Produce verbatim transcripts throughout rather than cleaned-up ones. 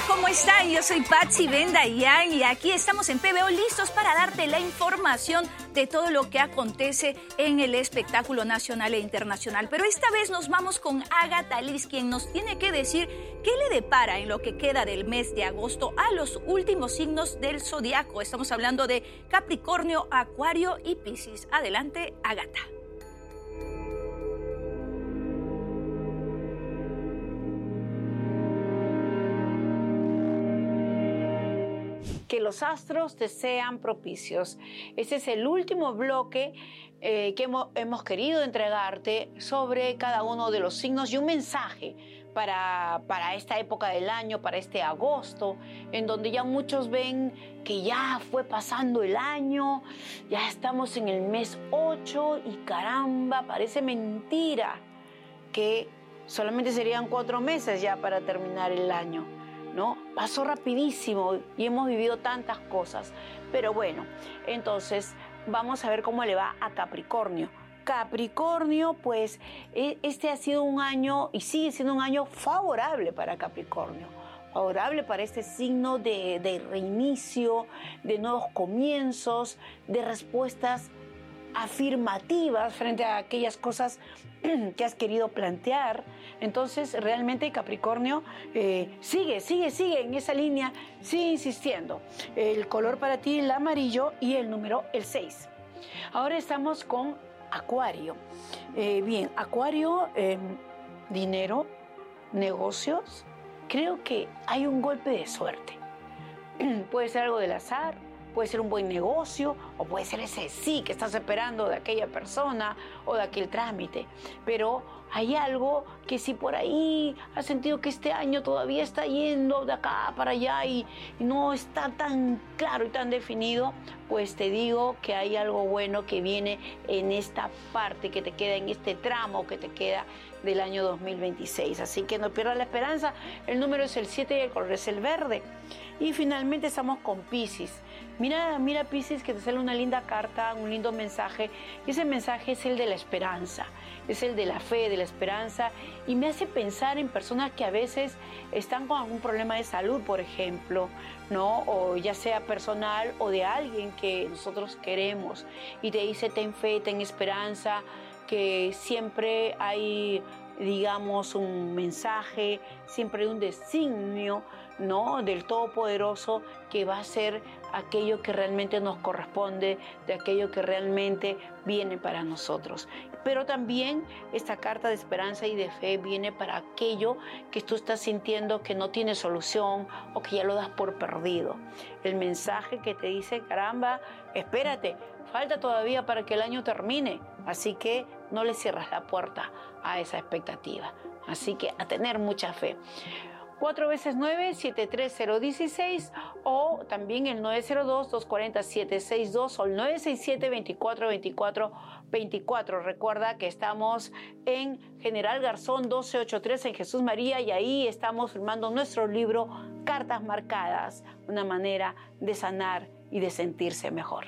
¿cómo están? Yo soy Patsy Bendayan y aquí estamos en P B O listos para darte la información de todo lo que acontece en el espectáculo nacional e internacional. Pero esta vez nos vamos con Agatha Liz, quien nos tiene que decir qué le depara en lo que queda del mes de agosto a los últimos signos del zodiaco. Estamos hablando de Capricornio, Acuario y Piscis. Adelante, Agatha. Que los astros te sean propicios. Ese es el último bloque eh, que hemos, hemos querido entregarte sobre cada uno de los signos y un mensaje para, para esta época del año, para este agosto, en donde ya muchos ven que ya fue pasando el año, ya estamos en el mes ocho y caramba, parece mentira que solamente serían cuatro meses ya para terminar el año. ¿No? Pasó rapidísimo y hemos vivido tantas cosas. Pero bueno, entonces vamos a ver cómo le va a Capricornio. Capricornio, pues este ha sido un año y sigue siendo un año favorable para Capricornio. Favorable para este signo de, de reinicio, de nuevos comienzos, de respuestas afirmativas frente a aquellas cosas que has querido plantear. Entonces realmente Capricornio eh, sigue, sigue, sigue en esa línea, sigue insistiendo. El color para ti el amarillo y el número el seis. Ahora estamos con Acuario. Eh, bien, Acuario, eh, dinero, negocios. Creo que hay un golpe de suerte. Puede ser algo del azar, puede ser un buen negocio o puede ser ese sí que estás esperando de aquella persona o de aquel trámite. Pero hay algo que si por ahí has sentido que este año todavía está yendo de acá para allá y no está tan claro y tan definido, pues te digo que hay algo bueno que viene en esta parte que te queda, en este tramo que te queda del año dos mil veintiséis. Así que no pierdas la esperanza. El número es el siete y el color es el verde. Y finalmente estamos con Piscis. Mira, mira Piscis, que te sale una linda carta, un lindo mensaje. Y ese mensaje es el de la esperanza, es el de la fe, de la esperanza. Y me hace pensar en personas que a veces están con algún problema de salud, por ejemplo, ¿no? O ya sea personal o de alguien que nosotros queremos. Y te dice, ten fe, ten esperanza, que siempre hay, digamos, un mensaje, siempre hay un designio, ¿no?, del Todopoderoso, que va a ser aquello que realmente nos corresponde, de aquello que realmente viene para nosotros. Pero también esta carta de esperanza y de fe viene para aquello que tú estás sintiendo que no tiene solución o que ya lo das por perdido. El mensaje que te dice, caramba, espérate, falta todavía para que el año termine, así que no le cierras la puerta a esa expectativa. Así que a tener mucha fe. cuatro veces nueve, siete tres cero uno seis o también el nueve cero dos, dos cuatro cero, siete seis dos o el nueve seis siete, veinticuatro veinticuatro veinticuatro. Recuerda que estamos en General Garzón doce ochenta y tres en Jesús María y ahí estamos firmando nuestro libro Cartas Marcadas, una manera de sanar y de sentirse mejor.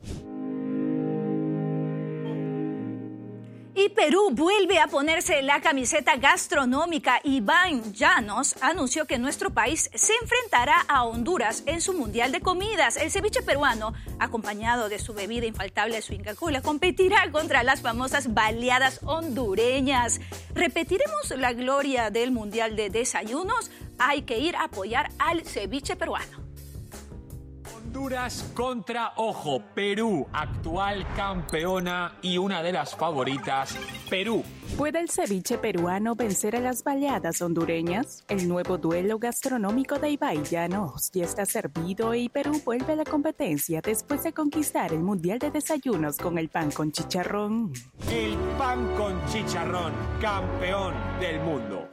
Y Perú vuelve a ponerse la camiseta gastronómica. Iván Llanos anunció que nuestro país se enfrentará a Honduras en su Mundial de Comidas. El ceviche peruano, acompañado de su bebida infaltable, su Inca Kola, competirá contra las famosas baleadas hondureñas. ¿Repetiremos la gloria del Mundial de Desayunos? Hay que ir a apoyar al ceviche peruano. Honduras contra, ojo, Perú, actual campeona y una de las favoritas, Perú. ¿Puede el ceviche peruano vencer a las baleadas hondureñas? El nuevo duelo gastronómico de Iván Llanos ya está servido y Perú vuelve a la competencia después de conquistar el Mundial de Desayunos con el pan con chicharrón. El pan con chicharrón, campeón del mundo.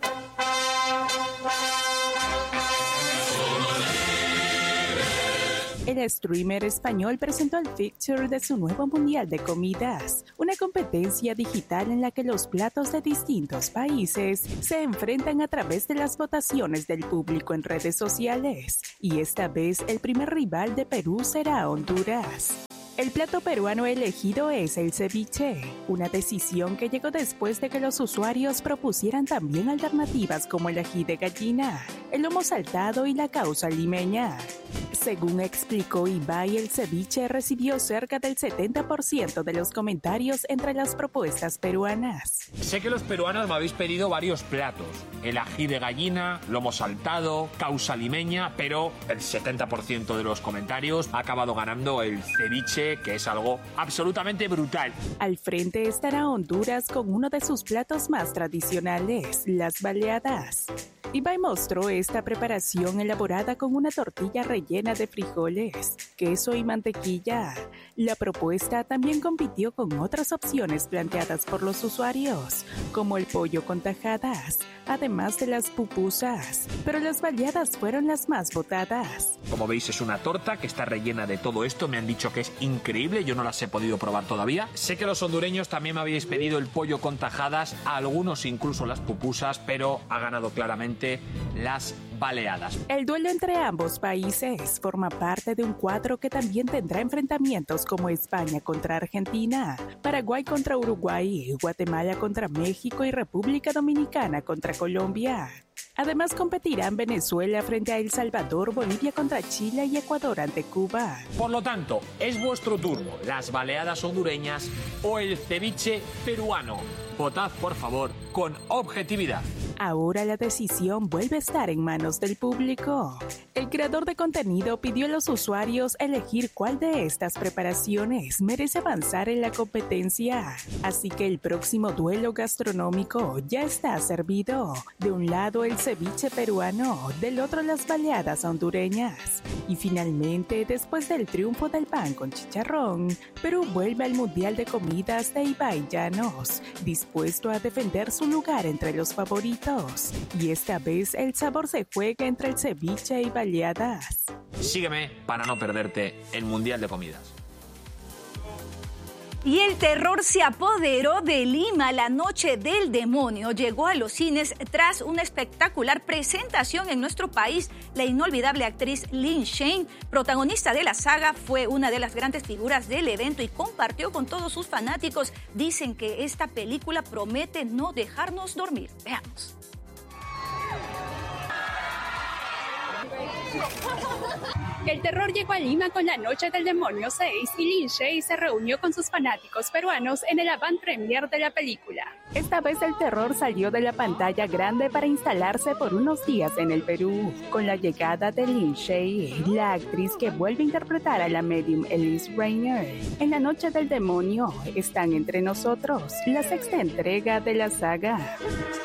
El streamer español presentó el feature de su nuevo Mundial de Comidas, una competencia digital en la que los platos de distintos países se enfrentan a través de las votaciones del público en redes sociales. Y esta vez el primer rival de Perú será Honduras. El plato peruano elegido es el ceviche, una decisión que llegó después de que los usuarios propusieran también alternativas como el ají de gallina, el lomo saltado y la causa limeña. Según explicó Ibai, el ceviche recibió cerca del setenta por ciento de los comentarios entre las propuestas peruanas. Sé que los peruanos me habéis pedido varios platos. El ají de gallina, lomo saltado, causa limeña, pero el setenta por ciento de los comentarios ha acabado ganando el ceviche, que es algo absolutamente brutal. Al frente estará Honduras con uno de sus platos más tradicionales, las baleadas. Ibai mostró esta preparación elaborada con una tortilla rellena de frijoles, queso y mantequilla. La propuesta también compitió con otras opciones planteadas por los usuarios, como el pollo con tajadas, además de las pupusas, pero las baleadas fueron las más votadas. Como veis, es una torta que está rellena de todo esto. Me han dicho que es increíble, yo no las he podido probar todavía. Sé que los hondureños también me habéis pedido el pollo con tajadas, algunos incluso las pupusas, pero ha ganado claramente las baleadas. El duelo entre ambos países forma parte de un cuadro que también tendrá enfrentamientos como España contra Argentina, Paraguay contra Uruguay, Guatemala contra México y República Dominicana contra Colombia. Además competirán Venezuela frente a El Salvador, Bolivia contra Chile y Ecuador ante Cuba. Por lo tanto, es vuestro turno, las baleadas hondureñas o el ceviche peruano. Votad, por favor, con objetividad. Ahora la decisión vuelve a estar en manos del público. El creador de contenido pidió a los usuarios elegir cuál de estas preparaciones merece avanzar en la competencia. Así que el próximo duelo gastronómico ya está servido. De un lado el ceviche peruano, del otro las baleadas hondureñas. Y finalmente, después del triunfo del pan con chicharrón, Perú vuelve al Mundial de Comidas de Ibai Llanos, dispuesto a defender su lugar entre los favoritos. Y esta vez el sabor se juega entre el ceviche y baleadas. Sígueme para no perderte el Mundial de Comidas. Y el terror se apoderó de Lima. La Noche del Demonio llegó a los cines tras una espectacular presentación en nuestro país. La inolvidable actriz Lin Shaye, protagonista de la saga, fue una de las grandes figuras del evento y compartió con todos sus fanáticos. Dicen que esta película promete no dejarnos dormir. Veamos. El terror llegó a Lima con La Noche del Demonio seis y Lin Shaye se reunió con sus fanáticos peruanos en el avant premier de la película. Esta vez el terror salió de la pantalla grande para instalarse por unos días en el Perú. Con la llegada de Lin Shaye, la actriz que vuelve a interpretar a la medium Elise Rainer en La Noche del Demonio, están entre nosotros, la sexta entrega de la saga.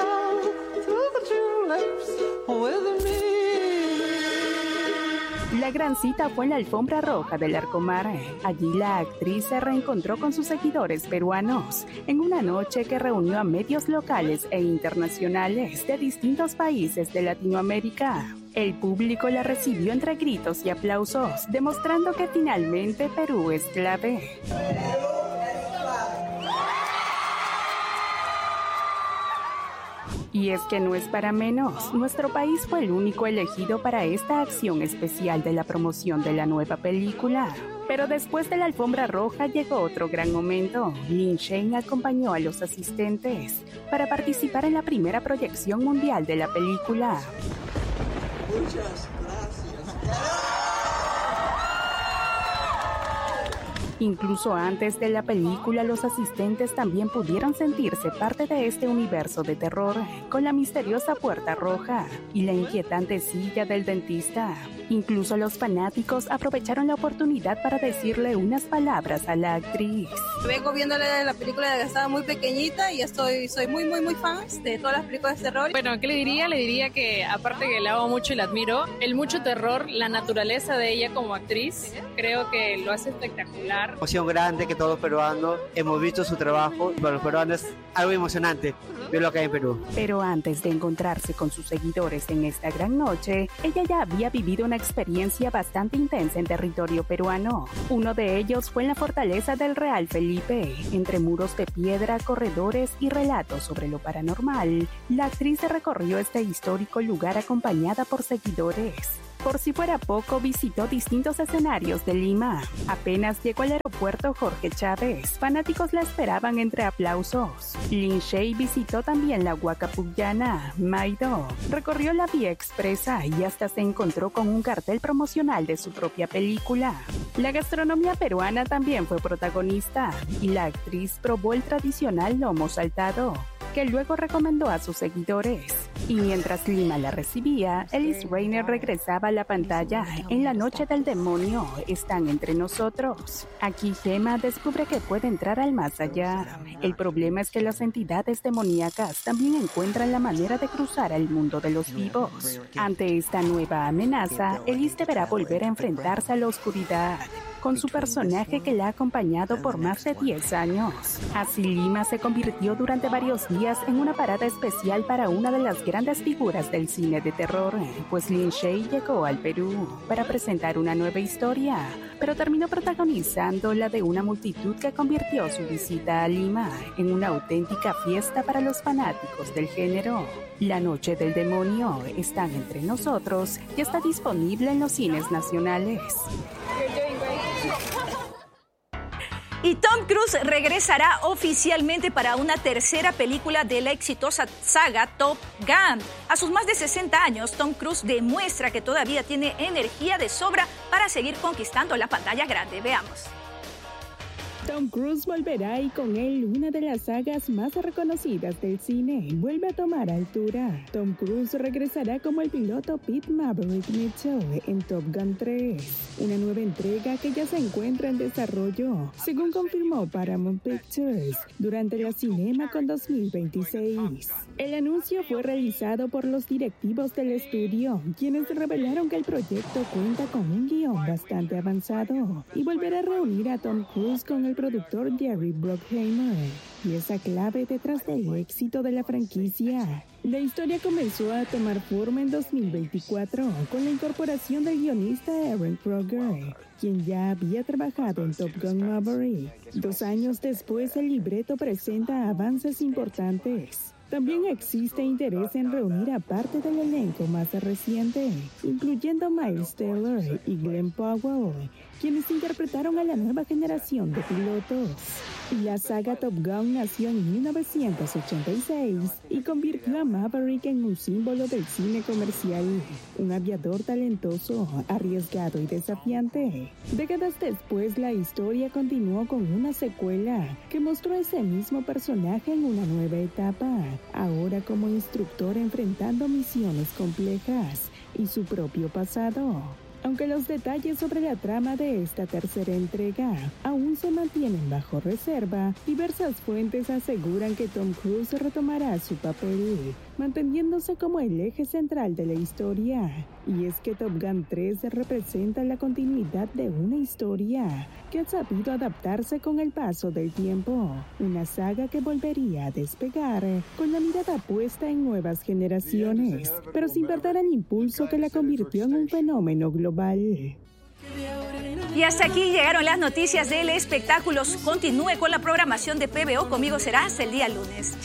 La gran cita fue en la alfombra roja del Larcomar. Allí la actriz se reencontró con sus seguidores peruanos en una noche que reunió a medios locales e internacionales de distintos países de Latinoamérica. El público la recibió entre gritos y aplausos, demostrando que finalmente Perú es clave. Y es que no es para menos, nuestro país fue el único elegido para esta acción especial de la promoción de la nueva película. Pero después de la alfombra roja llegó otro gran momento. Lin Shaye acompañó a los asistentes para participar en la primera proyección mundial de la película. Muchas gracias. Incluso antes de la película, los asistentes también pudieron sentirse parte de este universo de terror, con la misteriosa puerta roja y la inquietante silla del dentista. Incluso los fanáticos aprovecharon la oportunidad para decirle unas palabras a la actriz. Vengo viéndole la película desde que estaba muy pequeñita y estoy, soy muy, muy, muy fan de todas las películas de terror. Bueno, ¿qué le diría? Le diría que, aparte que la amo mucho y la admiro, el mucho terror, la naturaleza de ella como actriz, creo que lo hace espectacular. Emoción grande que todos los peruanos hemos visto su trabajo. Para los peruanos es algo emocionante ver lo que hay en Perú. Pero antes de encontrarse con sus seguidores en esta gran noche, ella ya había vivido una experiencia bastante intensa en territorio peruano. Uno de ellos fue en la fortaleza del Real Felipe. Entre muros de piedra, corredores y relatos sobre lo paranormal, la actriz recorrió este histórico lugar acompañada por seguidores. Por si fuera poco, visitó distintos escenarios de Lima. Apenas llegó al aeropuerto Jorge Chávez, fanáticos la esperaban entre aplausos. Lin Shaye visitó también la Huacapuyana, Maido, recorrió la vía expresa y hasta se encontró con un cartel promocional de su propia película. La gastronomía peruana también fue protagonista y la actriz probó el tradicional lomo saltado, que luego recomendó a sus seguidores. Y mientras Lima la recibía, Ellis Rainer regresaba a la pantalla en La Noche del Demonio, Están entre nosotros. Aquí Gemma descubre que puede entrar al más allá. El problema es que las entidades demoníacas también encuentran la manera de cruzar al mundo de los vivos. Ante esta nueva amenaza, Ellis deberá volver a enfrentarse a la oscuridad, con su personaje que la ha acompañado por más de diez años. Así Lima se convirtió durante varios días en una parada especial para una de las grandes figuras del cine de terror, pues Lin Shaye llegó al Perú para presentar una nueva historia, pero terminó protagonizando la de una multitud que convirtió su visita a Lima en una auténtica fiesta para los fanáticos del género. La Noche del Demonio, Están entre nosotros, ya está disponible en los cines nacionales. Y Tom Cruise regresará oficialmente para una tercera película de la exitosa saga Top Gun. A sus más de sesenta años, Tom Cruise demuestra que todavía tiene energía de sobra para seguir conquistando la pantalla grande. Veamos. Tom Cruise volverá y con él una de las sagas más reconocidas del cine vuelve a tomar altura. Tom Cruise regresará como el piloto Pete Maverick Mitchell en Top Gun tres, una nueva entrega que ya se encuentra en desarrollo, según confirmó Paramount Pictures durante la CinemaCon dos mil veintiséis. El anuncio fue realizado por los directivos del estudio, quienes revelaron que el proyecto cuenta con un guión bastante avanzado y volverá a reunir a Tom Cruise con el productor Jerry Bruckheimer, pieza clave detrás del éxito de la franquicia. La historia comenzó a tomar forma en dos mil veinticuatro con la incorporación del guionista Aaron Kroger, quien ya había trabajado en Top Gun Maverick. Dos años después, el libreto presenta avances importantes. También existe interés en reunir a parte del elenco más reciente, incluyendo Miles Teller y Glenn Powell, quienes interpretaron a la nueva generación de pilotos. La saga Top Gun nació en mil novecientos ochenta y seis y convirtió a Maverick en un símbolo del cine comercial, un aviador talentoso, arriesgado y desafiante. Décadas después, la historia continuó con una secuela que mostró a ese mismo personaje en una nueva etapa, ahora como instructor enfrentando misiones complejas y su propio pasado. Aunque los detalles sobre la trama de esta tercera entrega aún se mantienen bajo reserva, diversas fuentes aseguran que Tom Cruise retomará su papel, manteniéndose como el eje central de la historia. Y es que Top Gun tres representa la continuidad de una historia que ha sabido adaptarse con el paso del tiempo, una saga que volvería a despegar con la mirada puesta en nuevas generaciones, pero sin perder el impulso que la convirtió en un fenómeno global. Y hasta aquí llegaron las noticias del espectáculo. Continúe con la programación de P B O. Conmigo será hasta el día lunes. Chao.